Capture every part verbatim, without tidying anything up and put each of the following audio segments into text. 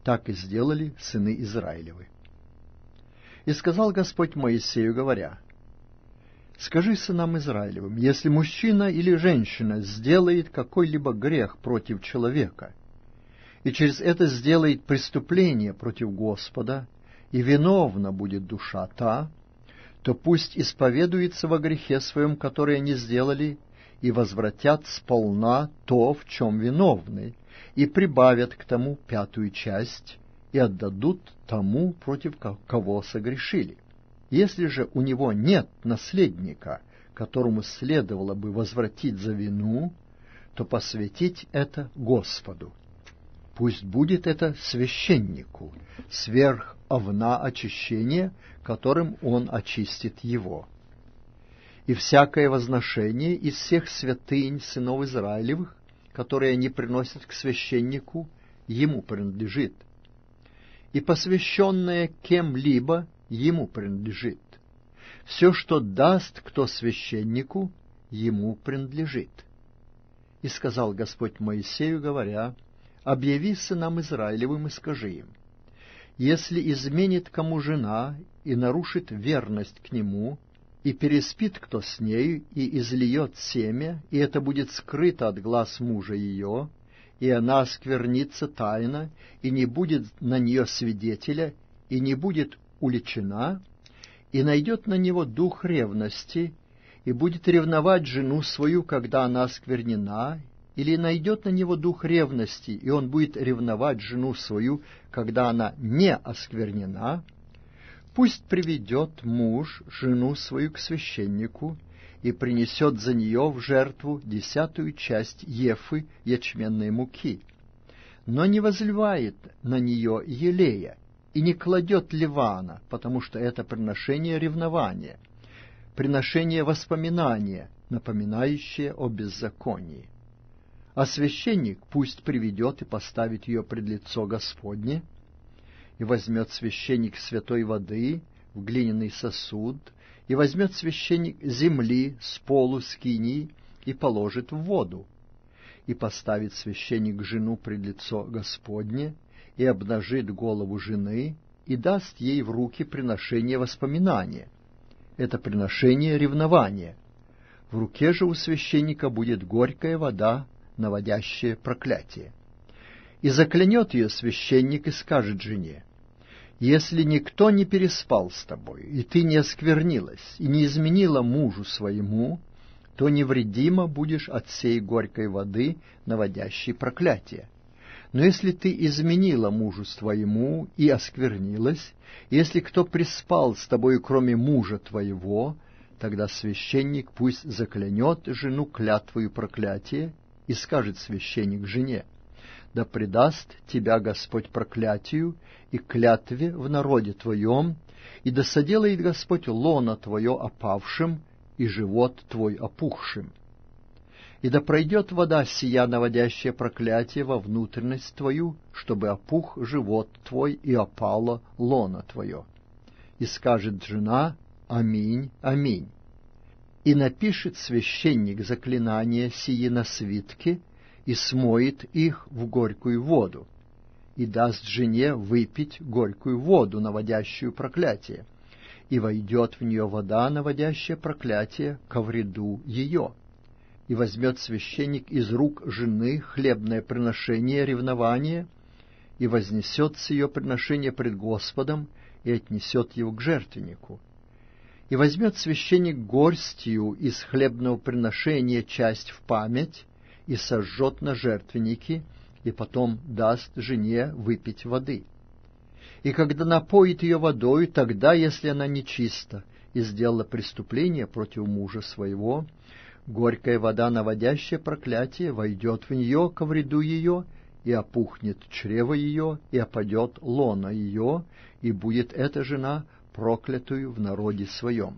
Так и сделали сыны Израилевы. И сказал Господь Моисею, говоря: «Скажи сынам Израилевым, если мужчина или женщина сделает какой-либо грех против человека, и через это сделает преступление против Господа, и виновна будет душа та, то пусть исповедуется во грехе своем, который они сделали, и возвратят сполна то, в чем виновны, и прибавят к тому пятую часть, и отдадут тому, против кого согрешили. Если же у него нет наследника, которому следовало бы возвратить за вину, то посвятить это Господу. Пусть будет это священнику, сверх овна очищения, которым он очистит его. И всякое возношение из всех святынь сынов Израилевых, которые они приносят к священнику, ему принадлежит. И посвященное кем-либо ему принадлежит. Все, что даст кто священнику, ему принадлежит. И сказал Господь Моисею, говоря: «Объяви сынам Израилевым и скажи им: если изменит кому жена и нарушит верность к нему, и переспит кто с нею, и излиет семя, и это будет скрыто от глаз мужа ее, и она осквернится тайно, и не будет на нее свидетеля, и не будет уличена, и найдет на него дух ревности, и будет ревновать жену свою, когда она осквернена, или найдет на него дух ревности, и он будет ревновать жену свою, когда она не осквернена, пусть приведет муж жену свою к священнику и принесет за нее в жертву десятую часть ефы ячменной муки, но не возливает на нее елея и не кладет ливана, потому что это приношение ревнования, приношение воспоминания, напоминающее о беззаконии. А священник пусть приведет и поставит ее пред лицо Господне, и возьмет священник святой воды в глиняный сосуд, и возьмет священник земли с полу скинии и положит в воду, и поставит священник жену пред лицо Господне, и обнажит голову жены, и даст ей в руки приношение воспоминания. Это приношение ревнования. В руке же у священника будет горькая вода, наводящая проклятие. И заклянет ее священник и скажет жене: если никто не переспал с тобой, и ты не осквернилась, и не изменила мужу своему, то невредима будешь от сей горькой воды, наводящей проклятие. Но если ты изменила мужу своему и осквернилась, если кто приспал с тобой, кроме мужа твоего, тогда священник пусть заклянет жену клятвою проклятия, и скажет священник жене: да предаст тебя Господь проклятию и клятве в народе твоем, и да соделает Господь лоно твое опавшим и живот твой опухшим. И да пройдет вода сия, наводящая проклятие, во внутренность твою, чтобы опух живот твой и опало лоно твое. И скажет жена: аминь, аминь. И напишет священник заклинания сии на свитке, и смоет их в горькую воду, и даст жене выпить горькую воду, наводящую проклятие, и войдет в нее вода, наводящая проклятие, ко вреду ее. И возьмет священник из рук жены хлебное приношение ревнования, и вознесет с ее приношение пред Господом, и отнесет его к жертвеннику. И возьмет священник горстью из хлебного приношения часть в память, и сожжет на жертвеннике, и потом даст жене выпить воды. И когда напоит ее водою, тогда, если она нечиста и сделала преступление против мужа своего, горькая вода, наводящая проклятие, войдет в нее ко вреду ее, и опухнет чрево ее, и опадет лона ее, и будет эта жена проклятую в народе своем.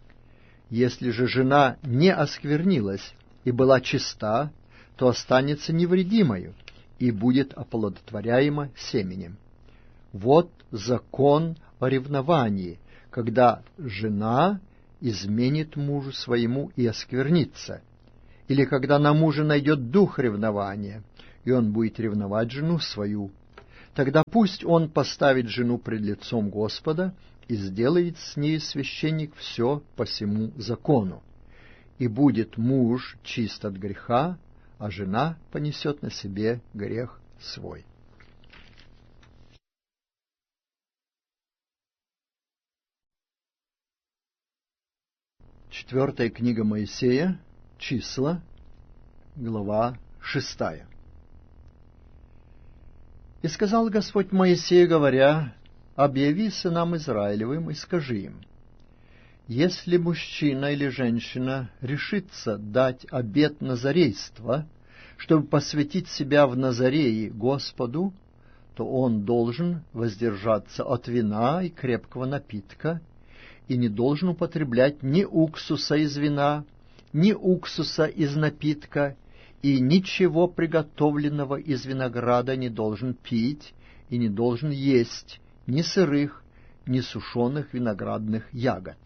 Если же жена не осквернилась и была чиста, то останется невредимою и будет оплодотворяема семенем. Вот закон о ревновании, когда жена изменит мужу своему и осквернится, или когда на мужа найдет дух ревнования, и он будет ревновать жену свою. Тогда пусть он поставит жену пред лицом Господа и сделает с ней священник все по сему закону. И будет муж чист от греха, а жена понесет на себе грех свой. Четвертая книга Моисея, Числа, глава шестая. «И сказал Господь Моисею, говоря: объяви сынам Израилевым и скажи им: если мужчина или женщина решится дать обет назарейства, чтобы посвятить себя в Назареи Господу, то он должен воздержаться от вина и крепкого напитка, и не должен употреблять ни уксуса из вина, ни уксуса из напитка, и ничего приготовленного из винограда не должен пить, и не должен есть ни сырых, ни сушеных виноградных ягод.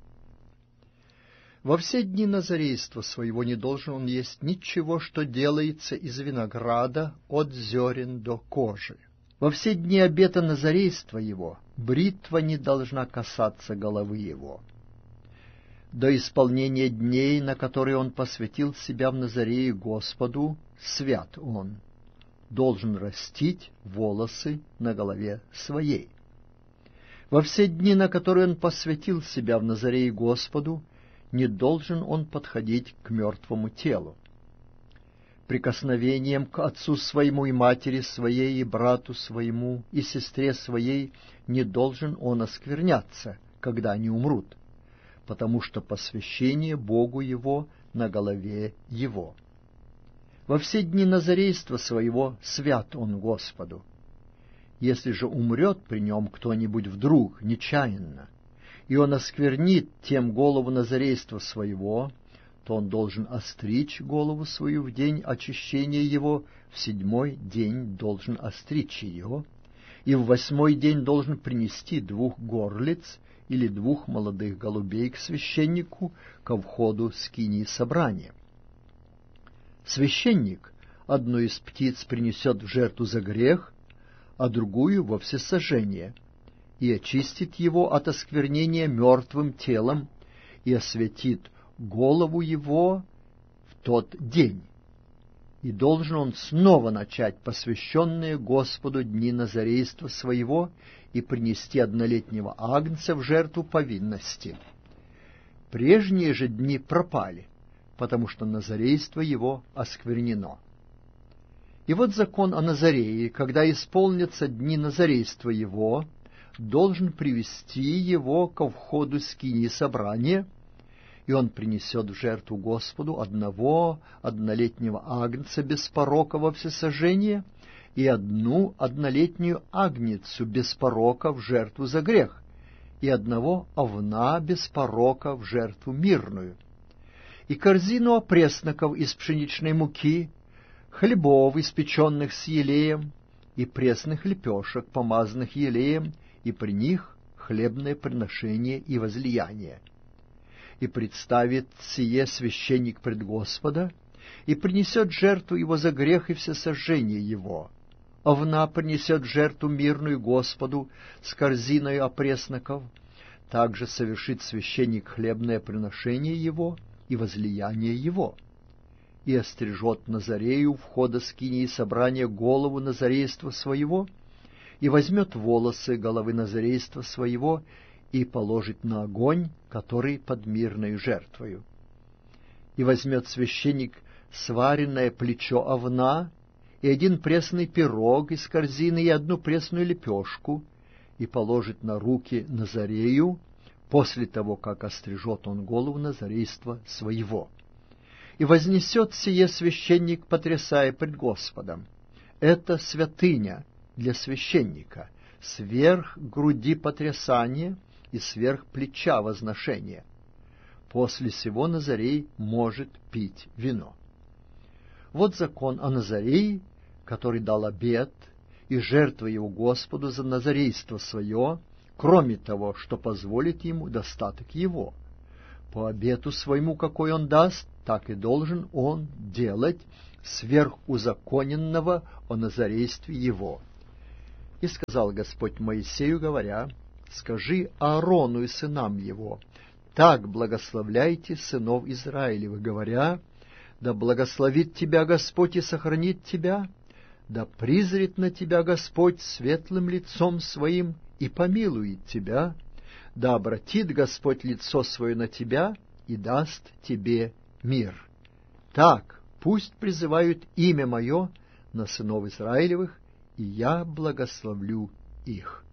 Во все дни назарейства своего не должен он есть ничего, что делается из винограда от зерен до кожи. Во все дни обета назарейства его бритва не должна касаться головы его. До исполнения дней, на которые он посвятил себя в Назарее Господу, свят он, должен растить волосы на голове своей. Во все дни, на которые он посвятил себя в Назарее Господу, не должен он подходить к мертвому телу. Прикосновением к отцу своему и матери своей, и брату своему, и сестре своей не должен он оскверняться, когда они умрут, потому что посвящение Богу его на голове его. Во все дни назарейства своего свят он Господу. Если же умрет при нем кто-нибудь вдруг, нечаянно, и он осквернит тем голову назарейства своего, то он должен остричь голову свою в день очищения его, в седьмой день должен остричь ее, и в восьмой день должен принести двух горлиц или двух молодых голубей к священнику ко входу скинии собрания. Священник одну из птиц принесет в жертву за грех, а другую во всесожжение, и очистит его от осквернения мертвым телом, и осветит голову его в тот день. И должен он снова начать посвященные Господу дни назарейства своего и принести однолетнего агнца в жертву повинности. Прежние же дни пропали, потому что назарейство его осквернено. И вот закон о Назарее, когда исполнятся дни назарейства его, должен привести его ко входу скинии собрания, и он принесет в жертву Господу одного однолетнего агнца без порока во всесожжение и одну однолетнюю агнецу без порока в жертву за грех, и одного овна без порока в жертву мирную, и корзину опресноков из пшеничной муки, хлебов, испеченных с елеем, и пресных лепешек, помазанных елеем, и при них хлебное приношение и возлияние. И представит сие священник пред Господа, и принесет жертву его за грех и всесожжение его. Овна принесет жертву мирную Господу с корзиной опресноков. Также совершит священник хлебное приношение его и возлияние его. И острижет Назарею у входа скинии собрания голову назарейства своего, и возьмет волосы головы назарейства своего, и положит на огонь, который под мирною жертвою. И возьмет священник сваренное плечо овна, и один пресный пирог из корзины, и одну пресную лепешку, и положит на руки Назарею, после того, как острижет он голову назарейства своего. И вознесет сие священник, потрясая пред Господом. Это святыня для священника, сверх груди потрясания и сверх плеча возношения. После сего Назарей может пить вино. Вот закон о Назарее, который дал обет, и жертва его Господу за назарейство свое, кроме того, что позволит ему достаток его. По обету своему, какой он даст, так и должен он делать сверх узаконенного о назарействе его. И сказал Господь Моисею, говоря: скажи Аарону и сынам его: так благословляйте сынов Израилевых, говоря: да благословит тебя Господь и сохранит тебя, да призрит на тебя Господь светлым лицом своим и помилует тебя, да обратит Господь лицо свое на тебя и даст тебе мир. Так пусть призывают имя мое на сынов Израилевых, и я благословлю их».